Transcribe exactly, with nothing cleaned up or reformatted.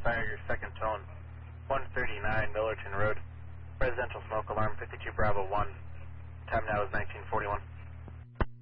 fire your second tone. one thirty-nine Millerton Road. Residential smoke alarm fifty-two Bravo one. Time now is nineteen forty-one.